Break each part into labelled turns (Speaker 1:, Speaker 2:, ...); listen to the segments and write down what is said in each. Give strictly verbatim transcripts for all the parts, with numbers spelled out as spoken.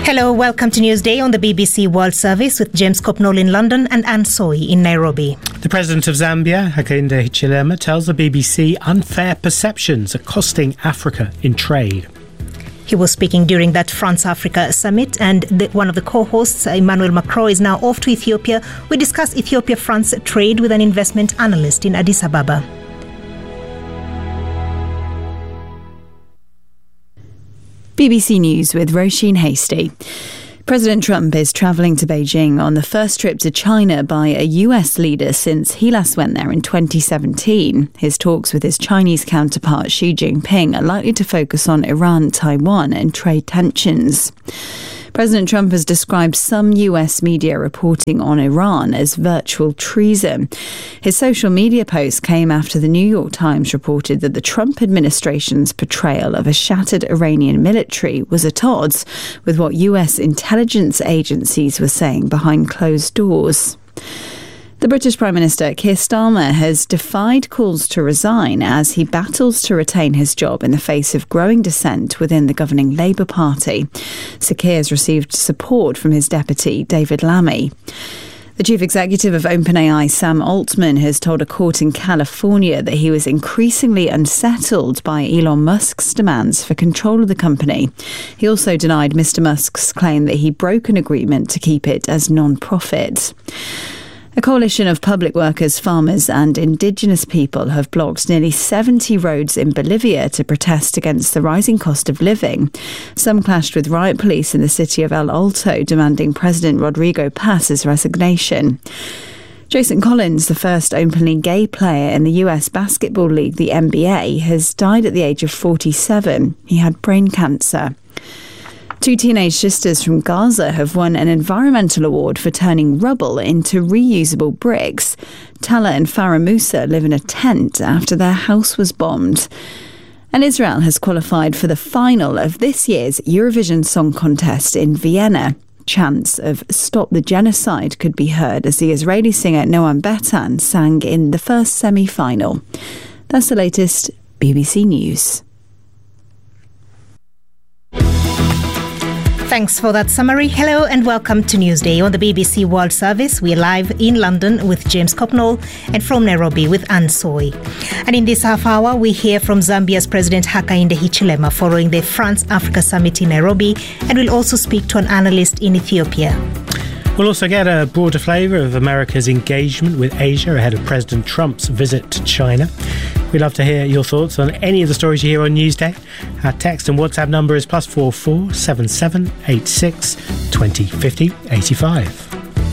Speaker 1: Hello, welcome to Newsday on the B B C World Service with James Copnall in London and Anne Soy in Nairobi.
Speaker 2: The President of Zambia, Hakainde Hichilema, tells the B B C unfair perceptions are costing Africa in trade.
Speaker 1: He was speaking during that France-Africa summit, and the, one of the co-hosts, Emmanuel Macron, is now off to Ethiopia. We discuss Ethiopia-France trade with an investment analyst in Addis Ababa.
Speaker 3: B B C News with Roisin Hastie. President Trump is travelling to Beijing on the first trip to China by a U S leader since he last went there in twenty seventeen. His talks with his Chinese counterpart Xi Jinping are likely to focus on Iran, Taiwan and trade tensions. President Trump has described some U S media reporting on Iran as virtual treason. His social media post came after the New York Times reported that the Trump administration's portrayal of a shattered Iranian military was at odds with what U S intelligence agencies were saying behind closed doors. The British Prime Minister Keir Starmer has defied calls to resign as he battles to retain his job in the face of growing dissent within the governing Labour Party. Sir Keir has received support from his deputy, David Lammy. The chief executive of OpenAI, Sam Altman, has told a court in California that he was increasingly unsettled by Elon Musk's demands for control of the company. He also denied Mister Musk's claim that he broke an agreement to keep it as non-profit. A coalition of public workers, farmers and indigenous people have blocked nearly seventy roads in Bolivia to protest against the rising cost of living. Some clashed with riot police in the city of El Alto, demanding President Rodrigo Paz's resignation. Jason Collins, the first openly gay player in the U S basketball league, the N B A, has died at the age of forty-seven. He had brain cancer. Two teenage sisters from Gaza have won an environmental award for turning rubble into reusable bricks. Tala and Farah Musa live in a tent after their house was bombed. And Israel has qualified for the final of this year's Eurovision Song Contest in Vienna. Chants of Stop the Genocide could be heard as the Israeli singer Noam Betan sang in the first semi-final. That's the latest B B C News.
Speaker 1: Thanks for that summary. Hello and welcome to Newsday on the B B C World Service. We're live in London with James Copnall and from Nairobi with Anne Soy. And in this half hour, we hear from Zambia's President Hakainde Hichilema following the France-Africa Summit in Nairobi, and we'll also speak to an analyst in Ethiopia.
Speaker 2: We'll also get a broader flavour of America's engagement with Asia ahead of President Trump's visit to China. We'd love to hear your thoughts on any of the stories you hear on Newsday. Our text and WhatsApp number is plus four four seven seven eight six twenty fifty eighty five.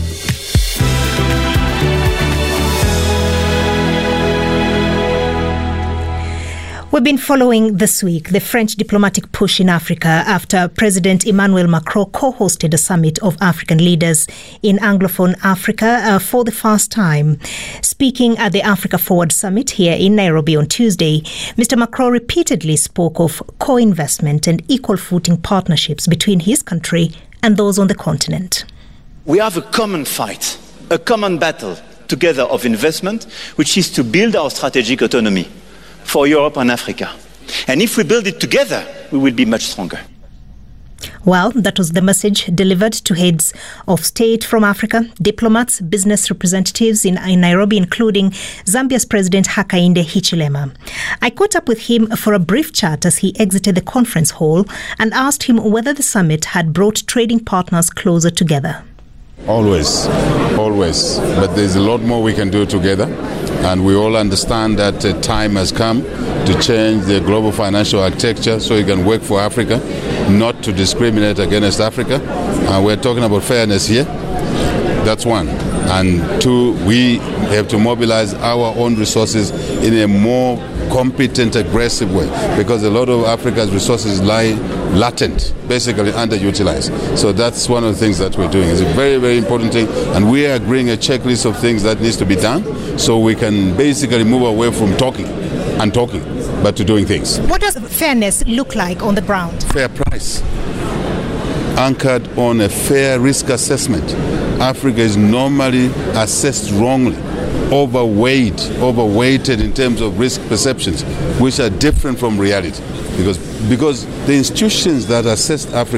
Speaker 1: We've been following this week the French diplomatic push in Africa after President Emmanuel Macron co-hosted a summit of African leaders in Anglophone Africa uh, for the first time. Speaking at the Africa Forward Summit here in Nairobi on Tuesday, Mister Macron repeatedly spoke of co-investment and equal footing partnerships between his country and those on the continent.
Speaker 4: We have a common fight, a common battle together of investment, which is to build our strategic autonomy for Europe and Africa. And if we build it together, we will be much stronger.
Speaker 1: Well, that was the message delivered to heads of state from Africa, diplomats, business representatives in, in Nairobi, including Zambia's President Hakainde Hichilema. I caught up with him for a brief chat as he exited the conference hall and asked him whether the summit had brought trading partners closer together.
Speaker 5: Always, always. But there's a lot more we can do together. And we all understand that uh, time has come to change the global financial architecture so it can work for Africa, not to discriminate against Africa. Uh, we're talking about fairness here. That's one. And two, we have to mobilize our own resources in a more competent, aggressive way, because a lot of Africa's resources lie latent, basically underutilized. So that's one of the things that we're doing. It's a very, very important thing, and we are agreeing a checklist of things that needs to be done so we can basically move away from talking and talking, but to doing things.
Speaker 1: What does fairness look like on the ground?
Speaker 5: Fair price, anchored on a fair risk assessment. Africa is normally assessed wrongly, overweight, overweighted in terms of risk perceptions, which are different from reality. Because, because the institutions that assess Africa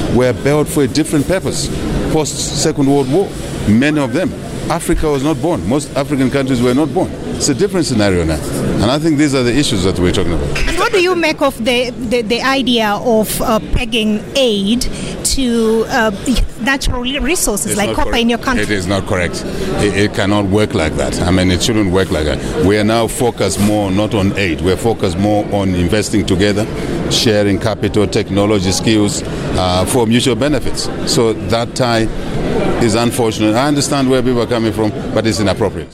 Speaker 5: were built for a different purpose. Post-Second World War, many of them, Africa was not born. Most African countries were not born. It's a different scenario now. And I think these are the issues that we're talking about.
Speaker 1: What do you make of the, the, the idea of uh, pegging aid to uh, natural resources
Speaker 5: it's
Speaker 1: like copper
Speaker 5: correct.
Speaker 1: in your country?
Speaker 5: It is not correct. It, it cannot work like that. I mean, it shouldn't work like that. We are now focused more not on aid. We're focused more on investing together, sharing capital, technology, skills uh, for mutual benefits. So that tie is unfortunate. I understand where people are coming from, but it's inappropriate.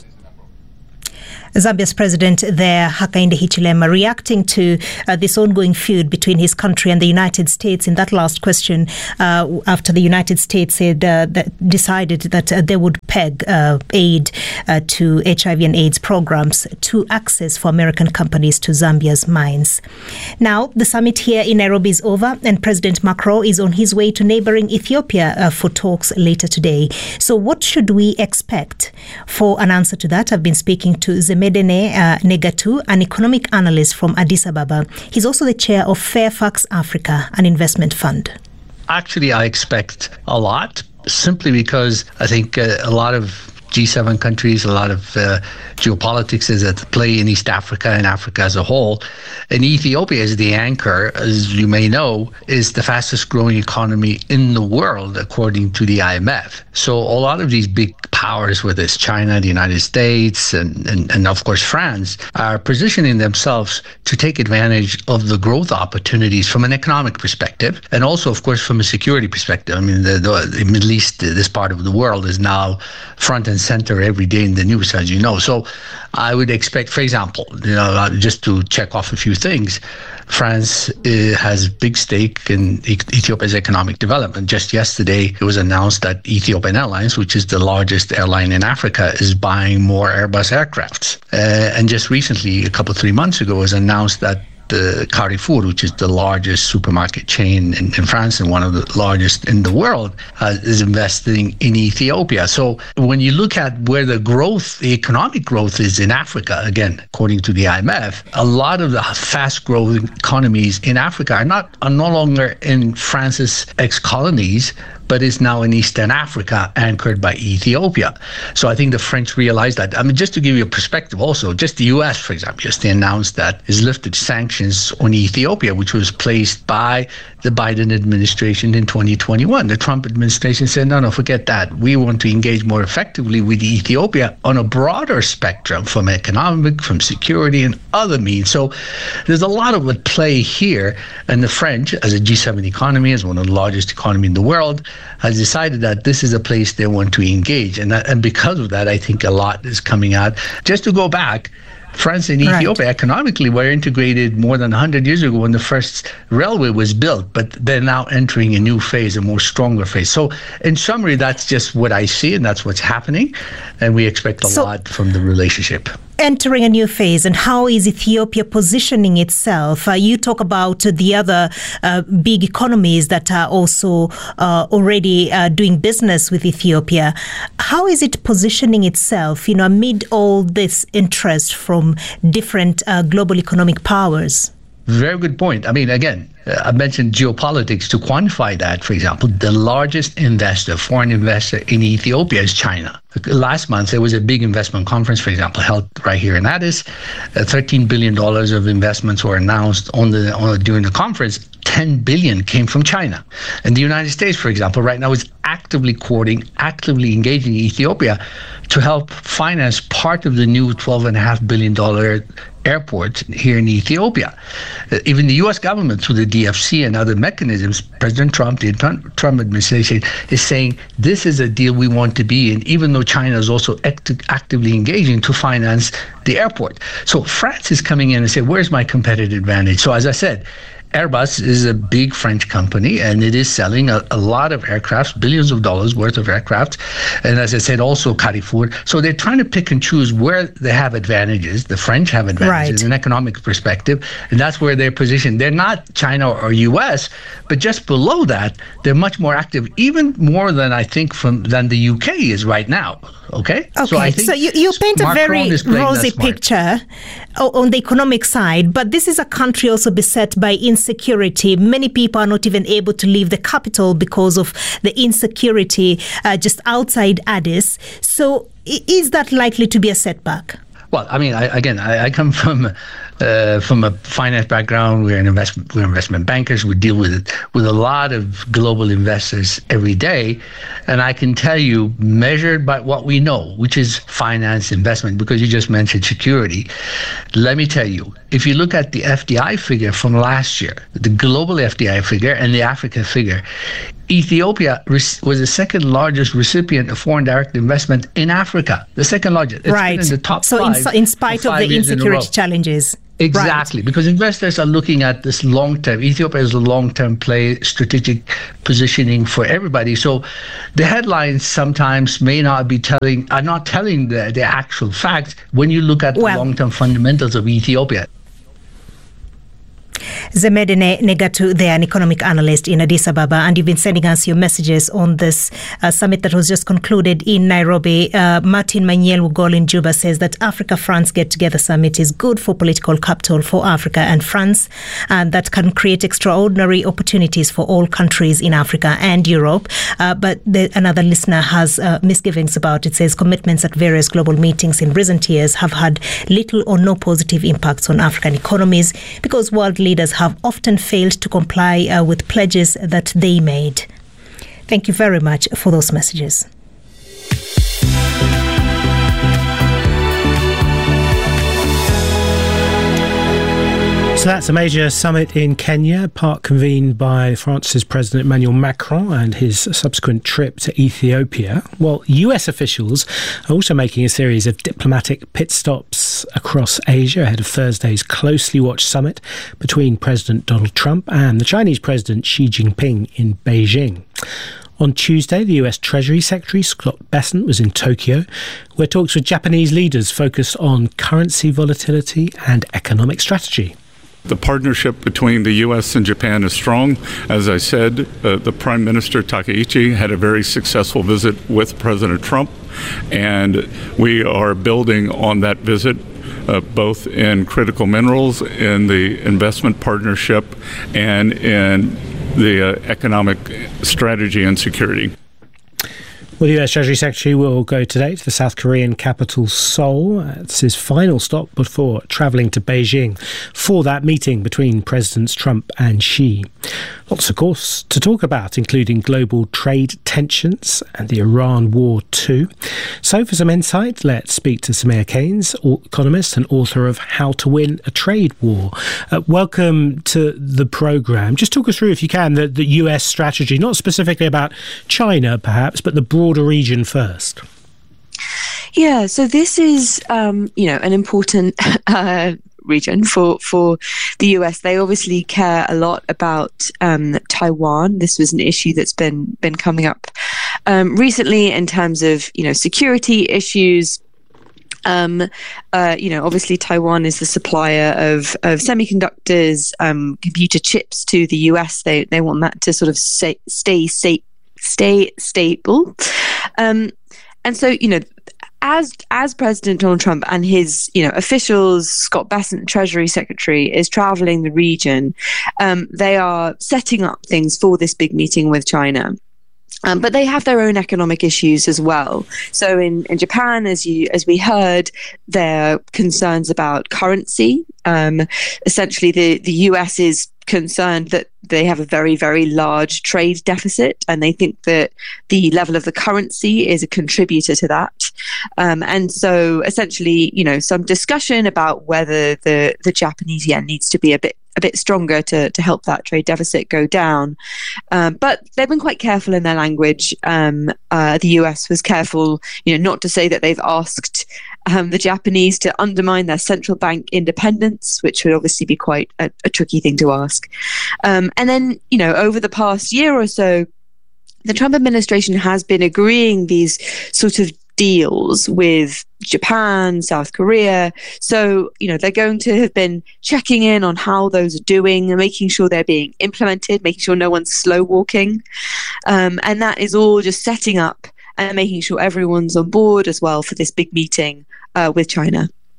Speaker 1: Zambia's president there, Hakainde Hichilema, reacting to uh, this ongoing feud between his country and the United States in that last question uh, after the United States said uh, that decided that uh, they would peg uh, aid uh, to H I V and AIDS programs to access for American companies to Zambia's mines. Now, the summit here in Nairobi is over and President Macron is on his way to neighboring Ethiopia uh, for talks later today. So what should we expect? For an answer to that, I've been speaking to Zeme Medene uh, Negatu, an economic analyst from Addis Ababa. He's also the chair of Fairfax Africa, an investment fund.
Speaker 6: Actually, I expect a lot, simply because I think uh, a lot of G seven countries, a lot of uh, geopolitics is at play in East Africa and Africa as a whole. And Ethiopia is the anchor, as you may know, is the fastest growing economy in the world, according to the I M F. So a lot of these big powers, whether it's China, the United States, and, and, and of course France, are positioning themselves to take advantage of the growth opportunities from an economic perspective, and also, of course, from a security perspective. I mean, the, the, the Middle East, this part of the world, is now front and center every day in the news, as you know. So I would expect, for example, you know, just to check off a few things, France uh, has a big stake in e- Ethiopia's economic development. Just yesterday, it was announced that Ethiopian Airlines, which is the largest airline in Africa, is buying more Airbus aircrafts. Uh, and just recently, a couple, three months ago, it was announced that the Carrefour, which is the largest supermarket chain in, in France and one of the largest in the world, uh, is investing in Ethiopia. So when you look at where the growth, the economic growth is in Africa, again, according to the I M F, a lot of the fast-growing economies in Africa are not are no longer in France's ex-colonies, but is now in Eastern Africa, anchored by Ethiopia. So I think the French realized that. I mean, just to give you a perspective also, just the U S, for example, just announced that it's lifted sanctions on Ethiopia, which was placed by the Biden administration in twenty twenty-one. The Trump administration said, no, no, forget that. We want to engage more effectively with Ethiopia on a broader spectrum, from economic, from security, and other means. So there's a lot of at play here. And the French, as a G seven economy, as one of the largest economies in the world, has decided that this is a place they want to engage. And, that, and because of that, I think a lot is coming out. Just to go back, France and Ethiopia right. economically were integrated more than one hundred years ago when the first railway was built, but they're now entering a new phase, a more stronger phase. So in summary, that's just what I see, and that's what's happening, and we expect a so, lot from the relationship.
Speaker 1: Entering a new phase, and how is Ethiopia positioning itself? Uh, you talk about the other uh, big economies that are also uh, already uh, doing business with Ethiopia. How is it positioning itself, you know, amid all this interest from different uh, global economic powers?
Speaker 6: Very good point. I mean, again, uh, I mentioned geopolitics. To quantify that, for example, the largest investor, foreign investor in Ethiopia is China. Last month, there was a big investment conference, for example, held right here in Addis. Uh, thirteen billion dollars of investments were announced on the on, during the conference. ten billion dollars came from China. And the United States, for example, right now is actively courting, actively engaging Ethiopia to help finance part of the new twelve point five billion dollars airport here in Ethiopia. Uh, even the U S government, through the D F C and other mechanisms, President Trump, the Trump, Trump administration, is saying this is a deal we want to be in, even though China is also act- actively engaging to finance the airport. So France is coming in and saying, where's my competitive advantage? So as I said, Airbus is a big French company, and it is selling a, a lot of aircraft, billions of dollars worth of aircraft. And as I said, also Carrefour. So they're trying to pick and choose where they have advantages. The French have advantages in an economic perspective, and that's where they're positioned. They're not China or U S, but just below that, they're much more active, even more than I think from than the U K is right now. Okay.
Speaker 1: Okay. So, I think so you, you paint a very rosy picture on the economic side, but this is a country also beset by insecurity. insecurity. Many people are not even able to leave the capital because of the insecurity uh, just outside Addis. So is that likely to be a setback?
Speaker 6: Well, I mean, I, again, I, I come from uh, from a finance background. We're an investment, we're investment bankers. We deal with with a lot of global investors every day, and I can tell you, measured by what we know, which is finance investment, because you just mentioned security. Let me tell you, if you look at the F D I figure from last year, the global F D I figure and the Africa figure, Ethiopia was the second largest recipient of foreign direct investment in Africa. The second largest. It's
Speaker 1: right.
Speaker 6: been in the top
Speaker 1: so
Speaker 6: five
Speaker 1: in, in spite of the insecurity challenges.
Speaker 6: Exactly,
Speaker 1: right.
Speaker 6: Because investors are looking at this long-term. Ethiopia is a long-term play, strategic positioning for everybody. So the headlines sometimes may not be telling, are not telling the, the actual facts when you look at well, the long-term fundamentals of Ethiopia.
Speaker 1: Zemedine Negatu, there, an economic analyst in Addis Ababa, and you've been sending us your messages on this uh, summit that was just concluded in Nairobi. Uh, Martin Maniel Wugol in Juba says that Africa-France Get-Together Summit is good for political capital for Africa and France, and that can create extraordinary opportunities for all countries in Africa and Europe. Uh, but the, another listener has uh, misgivings about it, says commitments at various global meetings in recent years have had little or no positive impacts on African economies because world leaders have often failed to comply uh, with pledges that they made. Thank you very much for those messages.
Speaker 2: So that's a major summit in Kenya, part convened by France's President Emmanuel Macron and his subsequent trip to Ethiopia. While U S officials are also making a series of diplomatic pit stops across Asia ahead of Thursday's closely watched summit between President Donald Trump and the Chinese President Xi Jinping in Beijing. On Tuesday, the U S Treasury Secretary Scott Bessent was in Tokyo, where talks with Japanese leaders focused on currency volatility and economic strategy.
Speaker 7: The partnership between the U S and Japan is strong. As I said, uh, the Prime Minister Takaichi had a very successful visit with President Trump, and we are building on that visit, uh, both in critical minerals, in the investment partnership, and in the uh, economic strategy and security.
Speaker 2: Well, the U S Treasury Secretary will go today to the South Korean capital, Seoul. It's his final stop before travelling to Beijing for that meeting between Presidents Trump and Xi. Lots, of course, to talk about, including global trade tensions and the Iran war too. So for some insight, let's speak to Samir Keynes, economist and author of How to Win a Trade War. Uh, welcome to the programme. Just talk us through, if you can, the, the U S strategy, not specifically about China, perhaps, but the broader region first.
Speaker 8: Yeah, so this is, um, you know, an important uh, region for, for the U S. They obviously care a lot about um, Taiwan. This was an issue that's been been coming up um, recently in terms of, you know, security issues. Um, uh, you know, obviously Taiwan is the supplier of, of semiconductors, um, computer chips to the U S. They they want that to sort of stay stay stay, stay stable. Um, and so, you know, as as President Donald Trump and his, you know, officials, Scott Bessent, Treasury Secretary, is traveling the region, um, they are setting up things for this big meeting with China. Um, but they have their own economic issues as well. So in, in Japan, as you as we heard, there are concerns about currency. Um, essentially, the, the U S is concerned that they have a very, very large trade deficit, and they think that the level of the currency is a contributor to that. Um, and so essentially, you know, some discussion about whether the, the Japanese yen needs to be a bit a bit stronger to, to help that trade deficit go down. Um, but they've been quite careful in their language. Um, uh, the U S was careful, you know, not to say that they've asked um, the Japanese to undermine their central bank independence, which would obviously be quite a, a tricky thing to ask. Um, and then, you know, over the past year or so, the Trump administration has been agreeing these sort of deals with Japan, South Korea. So, you know, they're going to have been checking in on how those are doing and making sure they're being implemented, making sure no one's slow walking. Um, and that is all just setting up and making sure everyone's on board as well for this big meeting uh, with China.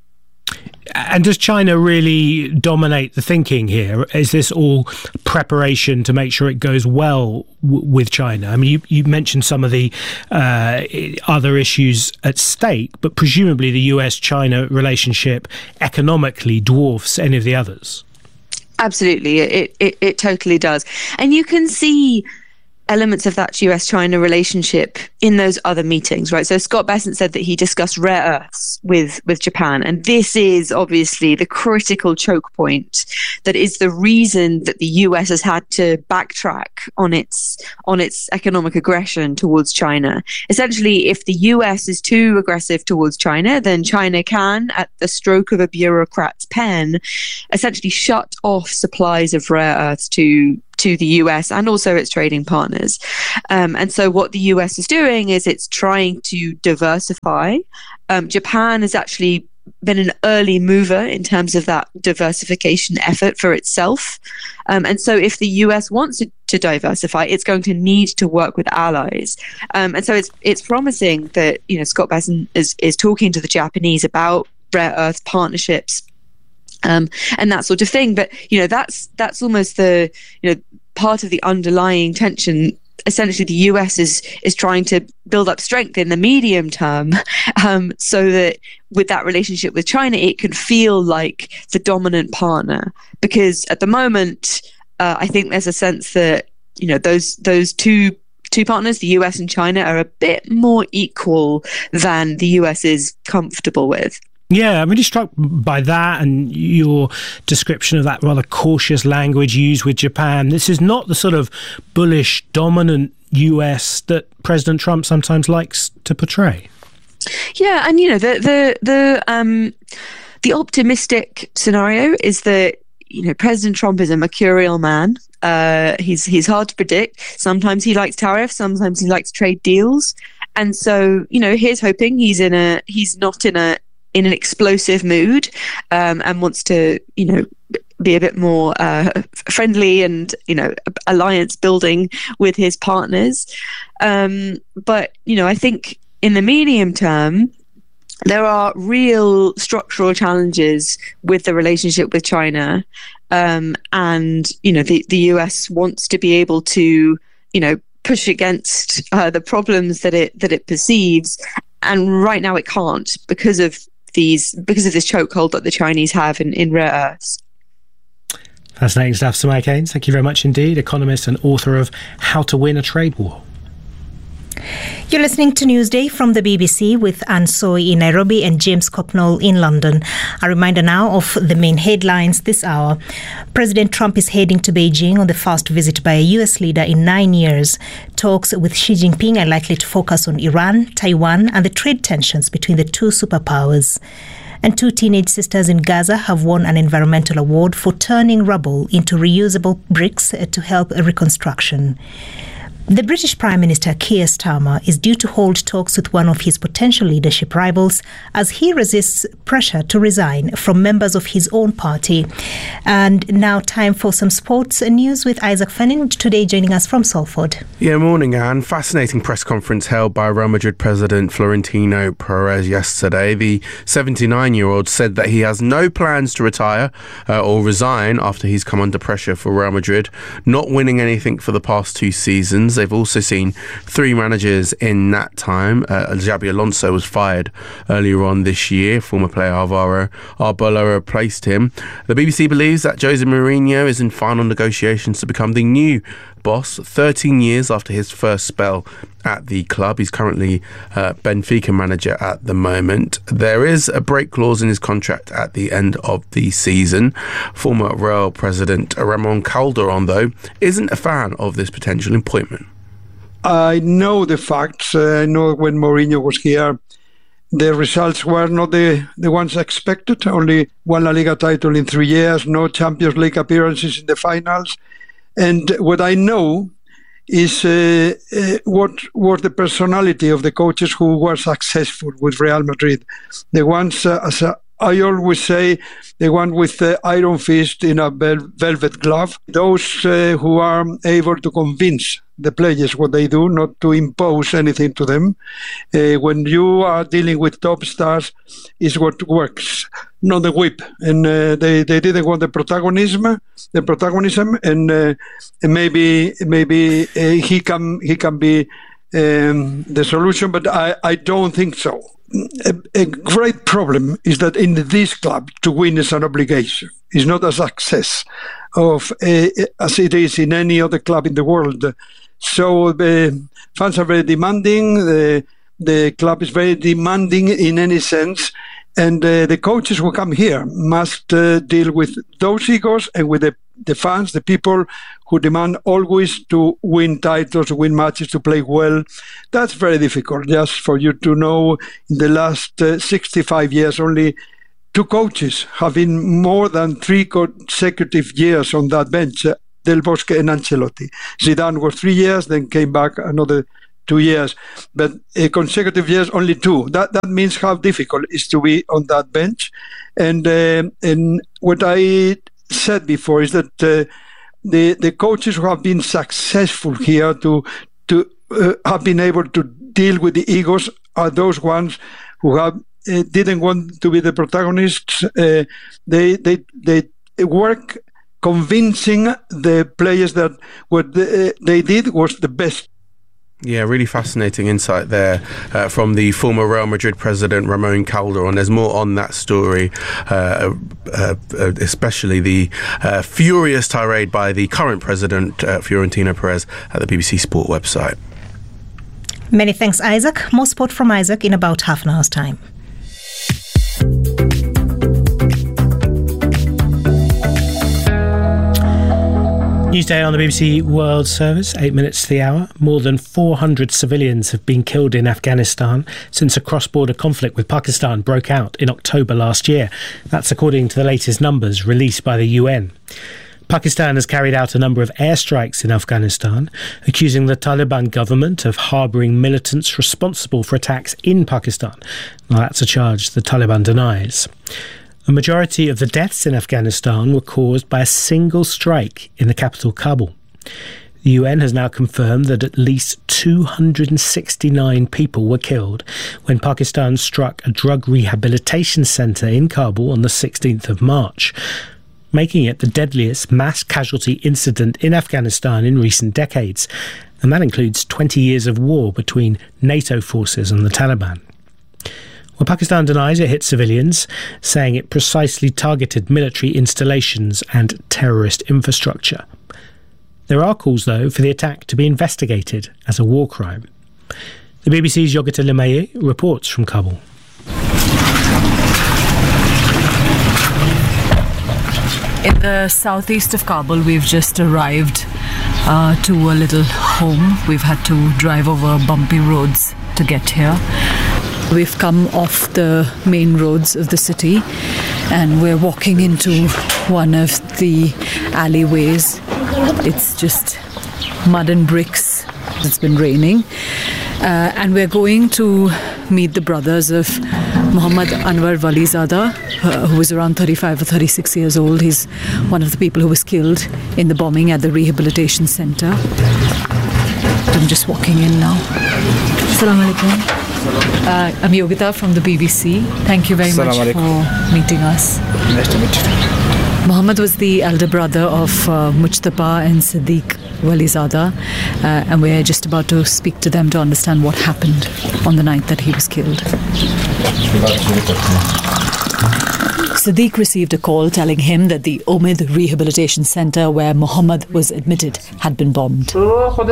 Speaker 2: And does China really dominate the thinking here? Is this all preparation to make sure it goes well w- with China? I mean, you, you mentioned some of the uh, other issues at stake, but presumably the U S China relationship economically dwarfs any of the others.
Speaker 8: Absolutely, it, it, it totally does. And you can see elements of that U S China relationship in those other meetings, right? So Scott Bessent said that he discussed rare earths with, with Japan. And this is obviously the critical choke point that is the reason that the U S has had to backtrack on its, on its economic aggression towards China. Essentially, if the U S is too aggressive towards China, then China can, at the stroke of a bureaucrat's pen, essentially shut off supplies of rare earths to to the U S and also its trading partners. Um, and so what the U S is doing is it's trying to diversify. Um, Japan has actually been an early mover in terms of that diversification effort for itself. Um, and so if the U S wants to, to diversify, it's going to need to work with allies. Um, and so it's it's promising that, you know, Scott Bessent is, is talking to the Japanese about rare earth partnerships Um, and that sort of thing. But, you know, that's that's almost the, you know, part of the underlying tension. Essentially, the U S is is trying to build up strength in the medium term um, so that with that relationship with China, it can feel like the dominant partner. Because at the moment, uh, I think there's a sense that, you know, those those two two partners, the U S and China, are a bit more equal than the U S is comfortable with.
Speaker 2: Yeah, I'm really struck by that and your description of that rather cautious language used with Japan. This is not the sort of bullish, dominant U S that President Trump sometimes likes to portray.
Speaker 8: Yeah, and you know the the the um the optimistic scenario is that, you know, President Trump is a mercurial man. Uh, he's he's hard to predict. Sometimes he likes tariffs. Sometimes he likes trade deals. And so, you know, here's hoping he's in a he's not in a in an explosive mood um, and wants to, you know, be a bit more uh, friendly and, you know, alliance building with his partners. Um, but, you know, I think in the medium term, there are real structural challenges with the relationship with China. Um, and, you know, the, the U S wants to be able to, you know, push against uh, the problems that it that it perceives. And right now it can't because of these because of this chokehold that the Chinese have in, in rare earths.
Speaker 2: Fascinating stuff, Soumaya Keynes. Thank you very much indeed. Economist and author of How to Win a Trade War.
Speaker 1: You're listening to Newsday from the B B C with Anne Soy in Nairobi and James Cocknell in London. A reminder now of the main headlines this hour. President Trump is heading to Beijing on the first visit by a U S leader in nine years. Talks with Xi Jinping are likely to focus on Iran, Taiwan and the trade tensions between the two superpowers. And two teenage sisters in Gaza have won an environmental award for turning rubble into reusable bricks to help reconstruction. The British Prime Minister Keir Starmer is due to hold talks with one of his potential leadership rivals as he resists pressure to resign from members of his own party. And now time for some sports news with Isaac Fanning, today joining us from Salford.
Speaker 9: Yeah, morning, Anne. Fascinating press conference held by Real Madrid president Florentino Perez yesterday. The seventy-nine-year-old said that he has no plans to retire uh, or resign after he's come under pressure for Real Madrid, not winning anything for the past two seasons. They've also seen three managers in that time. Uh, Xabi Alonso was fired earlier on this year. Former player Alvaro Arbeloa replaced him. The B B C believes that Jose Mourinho is in final negotiations to become the new boss, thirteen years after his first spell at the club. He's currently uh, Benfica manager at the moment. There is a break clause in his contract at the end of the season. Former Real president Ramon Calderon, though, isn't a fan of this potential appointment.
Speaker 10: I know the facts. Uh, I know when Mourinho was here, the results were not the, the ones expected. Only one La Liga title in three years, no Champions League appearances in the finals. And what I know is uh, uh, what was the personality of the coaches who were successful with Real Madrid. The ones, uh, as a, I always say, the one with the iron fist in a vel- velvet glove. Those uh, who are able to convince the players what they do, not to impose anything to them. Uh, when you are dealing with top stars, is what works. not the whip, and uh, they they didn't want the protagonism, the protagonism, and, uh, and maybe maybe uh, he can he can be um, the solution, but I, I don't think so. A, a great problem is that in this club to win is an obligation. It's not a success of uh, as it is in any other club in the world. So the fans are very demanding. The the club is very demanding in any sense. And uh, the coaches who come here must uh, deal with those egos and with the, the fans, the people who demand always to win titles, to win matches, to play well. That's very difficult. Just for you to know, in the last uh, sixty-five years, only two coaches have been more than three consecutive years on that bench, uh, Del Bosque and Ancelotti. Zidane was three years, then came back another two years, but uh, consecutive years, only two. That that means how difficult it is to be on that bench. And uh, and what I said before is that uh, the the coaches who have been successful here to to uh, have been able to deal with the egos are those ones who have uh, didn't want to be the protagonists. Uh, they they they work convincing the players that what the, uh, they did was the best.
Speaker 9: Yeah, really fascinating insight there uh, from the former Real Madrid president, Ramon Calderón. There's more on that story, uh, uh, uh, especially the uh, furious tirade by the current president, uh, Florentino Perez, at the B B C Sport website.
Speaker 1: Many thanks, Isaac. More sport from Isaac in about half an hour's time.
Speaker 2: Newsday on the B B C World Service, eight minutes to the hour. More than four hundred civilians have been killed in Afghanistan since a cross-border conflict with Pakistan broke out in October last year. That's according to the latest numbers released by the U N. Pakistan has carried out a number of airstrikes in Afghanistan, accusing the Taliban government of harbouring militants responsible for attacks in Pakistan. Now, that's a charge the Taliban denies. A majority of the deaths in Afghanistan were caused by a single strike in the capital, Kabul. The U N has now confirmed that at least two hundred sixty-nine people were killed when Pakistan struck a drug rehabilitation centre in Kabul on the sixteenth of March, making it the deadliest mass casualty incident in Afghanistan in recent decades. And that includes twenty years of war between NATO forces and the Taliban. Well, Pakistan denies it hit civilians, saying it precisely targeted military installations and terrorist infrastructure. There are calls, though, for the attack to be investigated as a war crime. The B B C's Yogita Limaye reports from Kabul.
Speaker 11: In the southeast of Kabul, we've just arrived uh, to a little home. We've had to drive over bumpy roads to get here. We've come off the main roads of the city and we're walking into one of the alleyways. It's just mud and bricks. It's been raining. Uh, and we're going to meet the brothers of Muhammad Anwar Walizada, uh, who was around thirty-five or thirty-six years old. He's one of the people who was killed in the bombing at the rehabilitation centre. I'm just walking in now. Assalamu alaikum. Uh, I'm Yogita from the B B C. Thank you very much for meeting us.
Speaker 12: Nice to meet you.
Speaker 11: Muhammad was the elder brother of uh, Mujtaba and Siddiq Walizada, uh, and we're just about to speak to them to understand what happened on the night that he was killed. Siddiq received a call telling him that the Omid Rehabilitation Centre where Muhammad was admitted had been bombed.
Speaker 12: At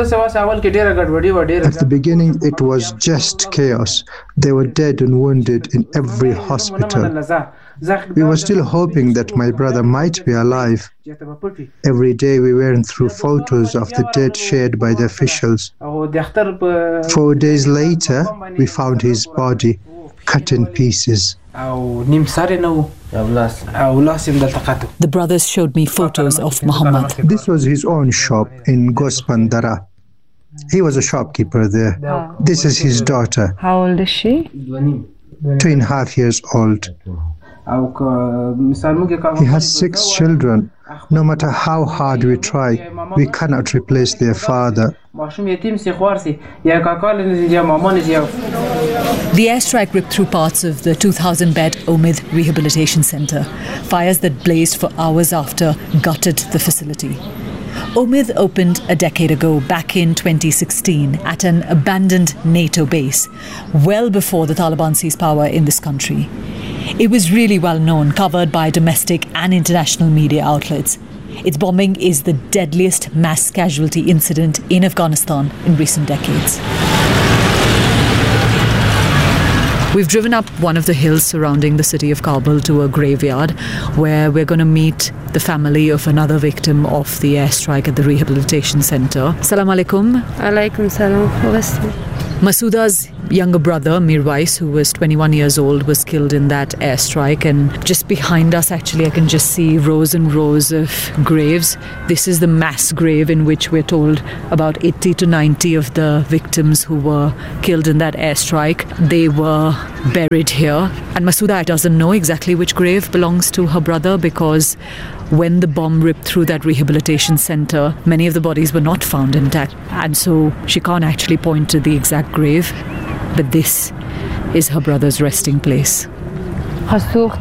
Speaker 12: the beginning, it was just chaos. They were dead and wounded in every hospital. We were still hoping that my brother might be alive. Every day we went through photos of the dead shared by the officials. Four days later, we found his body cut in pieces.
Speaker 11: The brothers showed me photos of Muhammad.
Speaker 12: This was his own shop in Gospandara. He was a shopkeeper there. This is his daughter.
Speaker 11: How old is she?
Speaker 12: Two and a half years old. He has six children. No matter how hard we try, we cannot replace their father.
Speaker 13: The airstrike ripped through parts of the two thousand bed Omid Rehabilitation Centre. Fires that blazed for hours after gutted the facility. Omid opened a decade ago, back in twenty sixteen, at an abandoned NATO base, well before the Taliban seized power in this country. It was really well known, covered by domestic and international media outlets. Its bombing is the deadliest mass casualty incident in Afghanistan in recent decades. We've driven up one of the hills surrounding the city of Kabul to a graveyard where we're going to meet the family of another victim of the airstrike at the rehabilitation centre. Salam alaikum.
Speaker 14: Alaikum salam.
Speaker 13: Masouda's younger brother, Mirwais, who was twenty-one years old, was killed in that airstrike. And just behind us, actually, I can just see rows and rows of graves. This is the mass grave in which we're told about eighty to ninety of the victims who were killed in that airstrike. They were buried here. And Masouda doesn't know exactly which grave belongs to her brother, because when the bomb ripped through that rehabilitation centre, many of the bodies were not found intact. And so she can't actually point to the exact grave. But this is her brother's resting place.
Speaker 14: My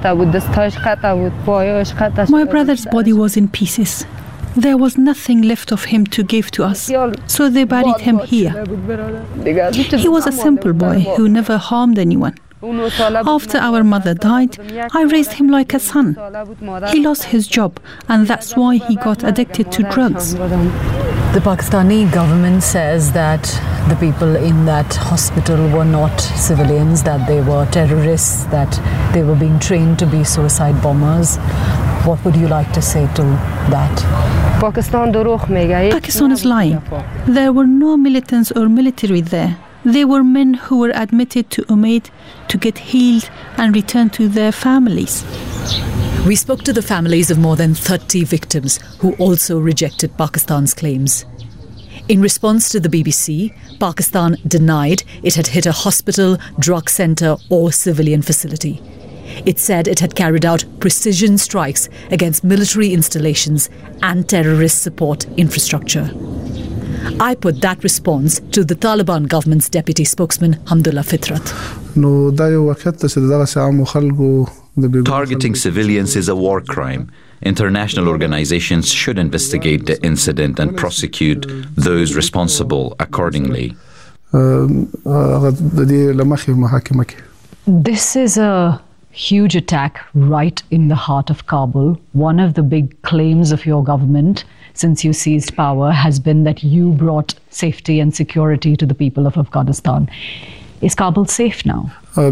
Speaker 15: brother's body was in pieces. There was nothing left of him to give to us, so they buried him here. He was a simple boy who never harmed anyone. After our mother died, I raised him like a son. He lost his job, and that's why he got addicted to drugs.
Speaker 13: The Pakistani government says that the people in that hospital were not civilians, that they were terrorists, that they were being trained to be suicide bombers. What would you like to say to that?
Speaker 15: Pakistan is lying. There were no militants or military there. They were men who were admitted to Omid to get healed and return to their families.
Speaker 13: We spoke to the families of more than thirty victims who also rejected Pakistan's claims. In response to the B B C, Pakistan denied it had hit a hospital, drug centre or civilian facility. It said it had carried out precision strikes against military installations and terrorist support infrastructure. I put that response to the Taliban government's deputy spokesman, Hamdullah Fitrat.
Speaker 16: Targeting civilians is a war crime. International organizations should investigate the incident and prosecute those responsible accordingly.
Speaker 13: This is a huge attack right in the heart of Kabul. One of the big claims of your government since you seized power has been that you brought safety and security to the people of Afghanistan. Is Kabul safe now?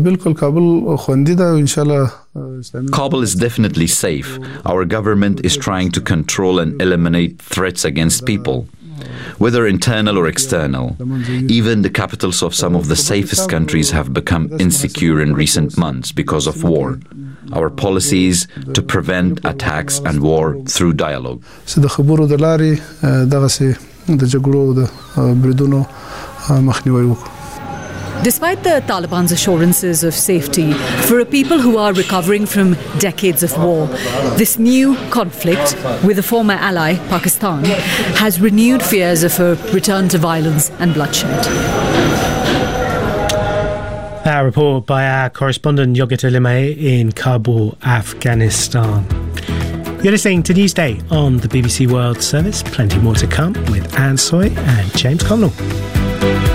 Speaker 16: Kabul is definitely safe. Our government is trying to control and eliminate threats against people, whether internal or external. Even the capitals of some of the safest countries have become insecure in recent months because of war. Our policies to prevent attacks and war through dialogue.
Speaker 13: Despite the Taliban's assurances of safety, for a people who are recovering from decades of war, this new conflict with a former ally, Pakistan, has renewed fears of a return to violence and bloodshed.
Speaker 2: That report by our correspondent Yogita Limay in Kabul, Afghanistan. You're listening to Newsday on the B B C World Service. Plenty more to come with Anne Soy and James Connell.